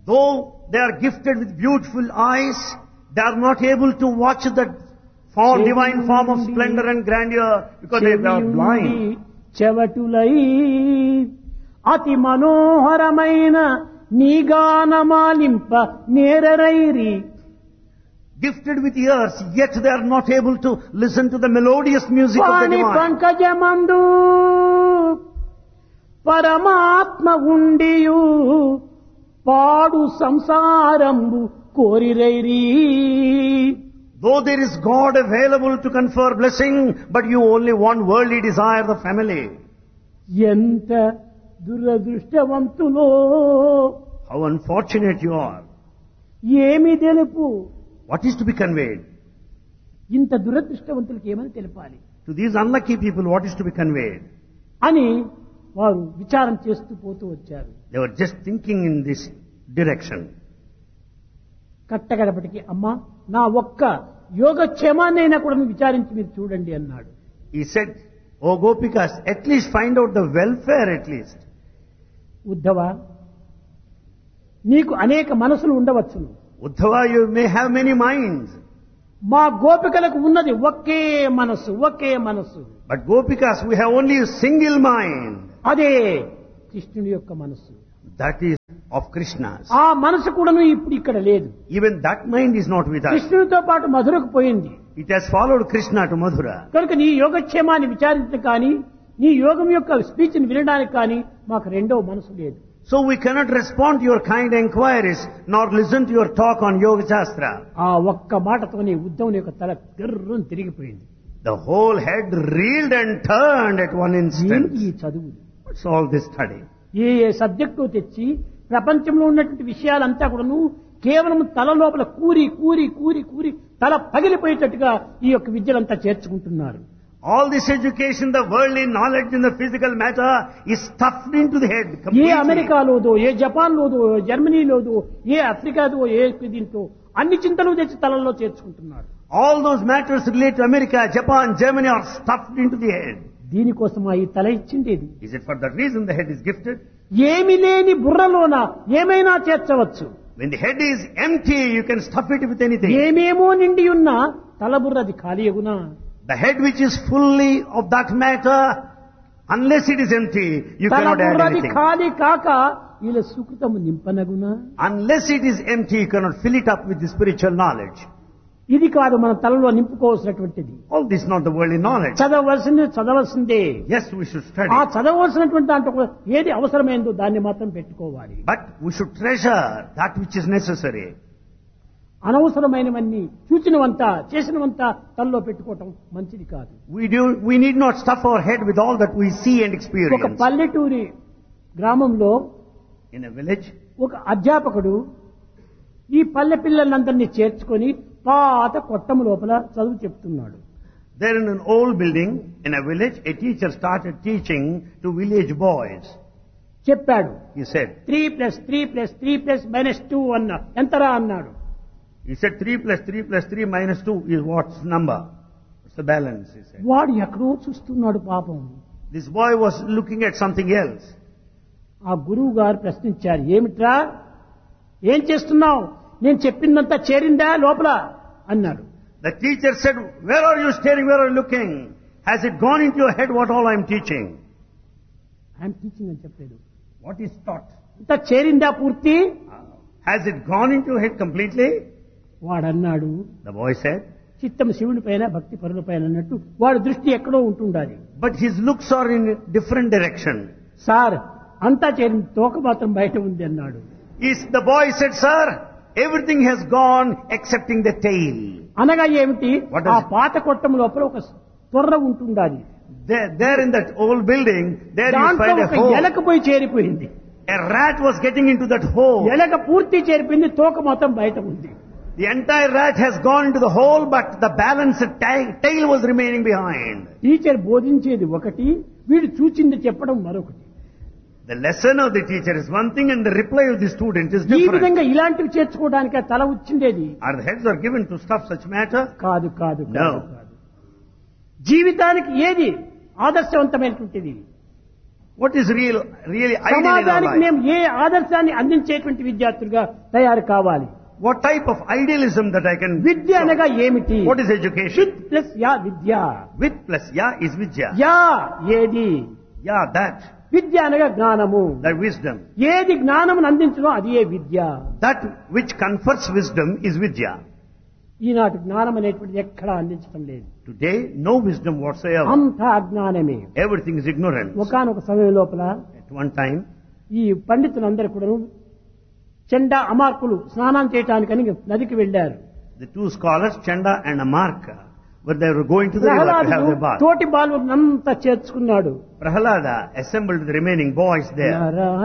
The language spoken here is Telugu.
Though they are gifted with beautiful eyes, they are not able to watch the divine form of splendor and grandeur because they are blind. చెవటులై అతి మనోహరమైన నీగానమాలింప నేరరైరి. Gifted with ears, yet they are not able to listen to the melodious music of the వాని divine. పంకజమందు పరమాత్మ ఉండియు పాడు సంసారంబు కోరిరైరి. Though there is God available to confer blessing, but you only want worldly desire, the family. ఎంత దురదృష్టవంతులో, How unfortunate you are. ఏమి తెలుపు. What is to be conveyed? ఇంత దురదృష్టవంతులకి ఏమని తెలపాలి To these unlucky people, what is to be conveyed? అని వారు విచారం చేస్తూ పోతూ వచ్చారు. They were just thinking in this direction. కట్టగడపటికి అమ్మా నా ఒక్క యోగక్షేమాన్నైనా కూడా విచారించి మీరు చూడండి అన్నాడు. He said, "Oh Gopikas, at least find out the welfare at least." Uddhava, నీకు అనేక మనసులు ఉండవచ్చును. Uddhava, you may have many minds. మా గోపికలకు ఉన్నది ఒకే మనసు, ఒకే మనసు. But Gopikas, we have only a single mind. అదే కృష్ణుడి యొక్క మనసు. That is of Krishna's. ఆ మనసు కూడాను ఇప్పుడు ఇక్కడ లేదు. Even that mind is not with us. కృష్ణుడితో పాటు మధురకు పోయింది. It has followed Krishna to Mathura. కనుక నీ యోగక్షేమాన్ని విచారించడం కానీ, నీ యోగం యొక్క స్పీచ్ ని వినడానికి కానీ మాకు రెండో మనసు లేదు. So we cannot respond to your kind enquiries, nor listen to your talk on Yoga Shastra. ఆ ఒక్క మాటతోనే ఉద్ధవుని యొక్క తల గర్రును తిరిగిపోయింది. The whole head reeled and turned at one instant. ఈ చదువులు, What's all this study? A A subject తెచ్చి ప్రపంచంలో ఉన్నటువంటి విషయాలంతా కూడాను కేవలం తల లోపల కూరి కూరి కూరి కూరి తల పగిలిపోయేటట్టుగా ఈ యొక్క విద్యలంతా చేర్చుకుంటున్నారు. All this education, the worldly knowledge in the physical matter is stuffed into the head A completely. అమెరికాలోదో, ఏ జపాన్లోదో, జర్మనీలోదో, ఏ ఆఫ్రికాదో, ఏ దీంతో అన్ని చింతలు తెచ్చి తలల్లో చేర్చుకుంటున్నారు. All those matters related to America, Japan, Germany are stuffed into the head. దీనికోసం ఈ తల ఇచ్చిండేది. Is it for that reason the head is gifted? ఏమి లేని బుర్రలోన ఏమైనా చేర్చవచ్చు. When the head is empty, you can stuff it with anything. ఏమేమో నిండి ఉన్న తల బుర్రది ఖాళీ అగునా. The head which is fully of that matter, unless it is empty, you తల cannot add బుర్రది anything. ఖాళీ కాక వీళ్ళ సుకృతము నింపనగునా. Unless it is empty, you cannot fill it up with the spiritual knowledge. ఇది కాదు మన తలలో నింపుకోవాల్సినటువంటిది. All this is not the worldly knowledge. చదవలసిందే. Yes, we should study. ఆ చదవలసినటువంటి దాంట్లో ఏది అవసరమైందో దాన్ని మాత్రం పెట్టుకోవాలి. But we should treasure that which is necessary. అనవసరమైనవన్నీ చూచినవంతా చేసినవంతా తలలో పెట్టుకోవటం మంచిది కాదు. We need not stuff our head with all that we see and ఒక experience. పల్లెటూరి గ్రామంలో In a village, ఒక అధ్యాపకుడు ఈ పల్లె పిల్లలందరినీ చేర్చుకొని పాత కొట్టము లోపల చదువు చెప్తున్నాడు. there in an old building, in a village, a teacher started teaching to village boys. చెప్పాడు. He said, 3+3+3+-2 అన్నా ఎంతరా అన్నాడు. He said 3+3+3-2 is what's number? What's the balance? He said. వాడు ఎక్కడో చూస్తున్నాడు పాపం. This boy was looking at something else. ఆ గురువు గారు ప్రశ్నించారు, ఏమిట్రా ఏం చేస్తున్నావు, నేను చెప్పిందంతా చేరిందా లోపల అన్నాడు. The teacher said, "Where are you staring? Where are you looking? Has it gone into your head what all I am teaching?" I'm teaching అని చెప్పాడు. What is taught? అంతా చేరిందా పూర్తి? Has it gone into your head completely? వాడన్నాడు, The boy said. చిత్తం శివుని పైన భక్తి పరుల పైన అన్నట్టు వాడి దృష్టి ఎక్కడో ఉంటుండాలి. But his looks are in a different direction. Sir అంతా చేరింది, తోక మాత్రం బయట ఉంది అన్నాడు. The boy said, "Sir, everything has gone excepting the tail." అనగా ఏమిటి? What is ఆ it? పాత కొట్టం లోపల ఒక తొర్ర ఉంటుండాలి. There in that old building, there you దాంట్లో find a ఒక hole. ఎలక పోయి చేరిపోయింది. A rat was getting into that hole. ఎలక పూర్తి చేరిపోయింది, తోక మొత్తం బయట ఉంది. The entire rat has gone into the hole, but the balanced tail was remaining behind. Teacher బోధించేది ఒకటి, వీడు చూచింది చెప్పడం మరొకటి. The lesson of the teacher is one thing and the reply of the student is ఈ different. విధంగా ఇలాంటివి చేర్చుకోవడానికి తల వచ్చిండేది Our heads are given to stuff such matter? కాదు కాదు No. కాదు కాదు. జీవితానికి ఏది ఆదర్శవంతమైనటువంటిది? What is really ideal in our సమాజానికి life? మేము ఏ ఆదర్శాన్ని అందించేటువంటి విద్యార్థులుగా తయారు కావాలి? What type of idealism that I can... విద్య అనగా ఏమిటి? What is education? With plus yeah Vidya. With plus ya is vidya. Yeah ఏది? Ya, that. విద్య అనగా జ్ఞానము. That wisdom. ఏది జ్ఞానమును అందించడో అది ఏ విద్య. That which confers wisdom is vidya. ఈనాటి జ్ఞానం అనేటువంటిది ఎక్కడా అందించడం లేదు. Today, no wisdom whatsoever. అంతా అజ్ఞానమే. Everything is ignorance. ఒకానొక సమయం లోపల At one time, ఈ పండితులందరూ కూడా చెండా అమార్కులు స్నానం చేయటానికని నదికి వెళ్లారు. the two scholars, Chanda and Amarka, were they were going to the river to have ప్రహ్లాదుడు their bath. తోటి బాలునంతా చేర్చుకున్నాడు. Prahalada assembled the remaining boys there.